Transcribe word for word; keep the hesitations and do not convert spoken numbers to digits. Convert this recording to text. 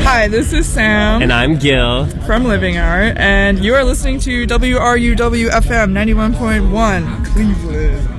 Hi, this is Sam. And I'm Gil. From Living Art, and you are listening to W R U W F M ninety-one point one, Cleveland.